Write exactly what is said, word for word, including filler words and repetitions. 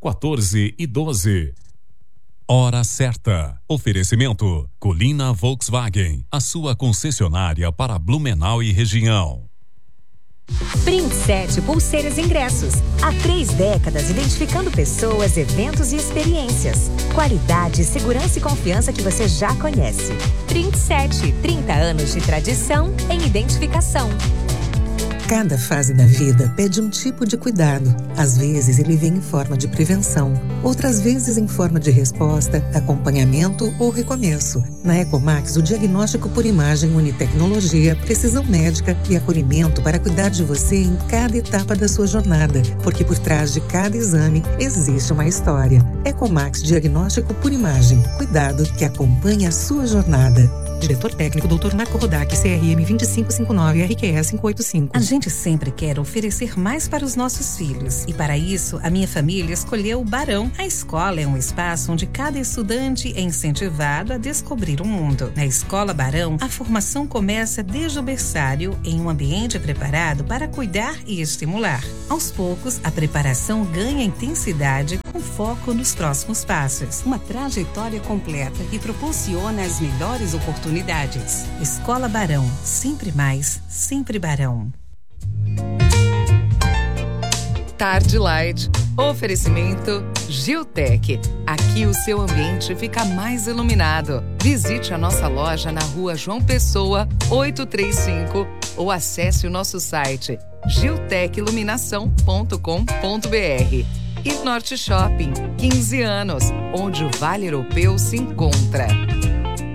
quatorze e doze. Hora certa. Oferecimento Colina Volkswagen, a sua concessionária para Blumenau e região. Print sete Pulseiras Ingressos. Há três décadas identificando pessoas, eventos e experiências. Qualidade, segurança e confiança que você já conhece. Print sete, trinta anos de tradição em identificação. Cada fase da vida pede um tipo de cuidado. Às vezes ele vem em forma de prevenção, outras vezes em forma de resposta, acompanhamento ou recomeço. Na Ecomax, o diagnóstico por imagem une tecnologia, precisão médica e acolhimento para cuidar de você em cada etapa da sua jornada, porque por trás de cada exame existe uma história. Ecomax Diagnóstico por Imagem. Cuidado que acompanha a sua jornada. Diretor técnico doutor Marco Rodak, C R M dois cinco cinco nove R Q E cinco oito cinco. A gente sempre quer oferecer mais para os nossos filhos. E para isso, a minha família escolheu o Barão. A escola é um espaço onde cada estudante é incentivado a descobrir o mundo. Na Escola Barão, a formação começa desde o berçário, em um ambiente preparado para cuidar e estimular. Aos poucos, a preparação ganha intensidade com foco nos próximos passos. Uma trajetória completa que proporciona as melhores oportunidades. Unidades. Escola Barão, sempre mais, sempre Barão. Tarde Light. Oferecimento Giltec. Aqui o seu ambiente fica mais iluminado. Visite a nossa loja na rua João Pessoa, oitocentos e trinta e cinco ou acesse o nosso site giltec iluminação ponto com ponto br. E Norte Shopping, quinze anos, onde o Vale Europeu se encontra.